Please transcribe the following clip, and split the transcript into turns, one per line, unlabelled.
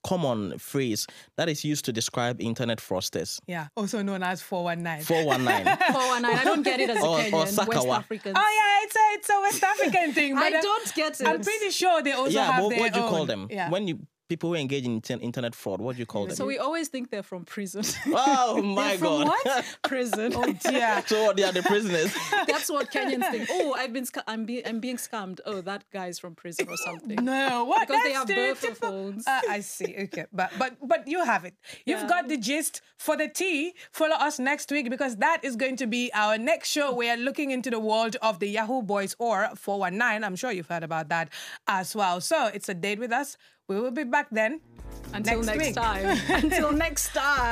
common phrase that is used to describe internet fraudsters.
Yeah, also known as 419.
419.
419. I don't get it as a Kenyan,
or
West
Sakawa.
African.
Oh yeah, it's a West African thing. But
I don't get it.
I'm pretty sure they also
Yeah,
have
but
their
what do you
own.
call them?
Yeah.
When people who engage in internet fraud, what do you call them?
So we always think they're from prison.
Oh my
From
God.
what?
Prison.
Oh dear.
So what, they are the prisoners?
That's what Kenyans think. Oh, I'm being scammed. Oh, that guy's from prison or something.
No, what?
Because they
That's
have birth
stereotypical.
phones.
I see. Okay, but you have it. You've
Yeah.
got the gist. For the tea, follow us next week because that is going to be our next show. We are looking into the world of the Yahoo Boys or 419. I'm sure you've heard about that as well. So it's a date with us. We will be back then.
Until next
week.
time. Until next time.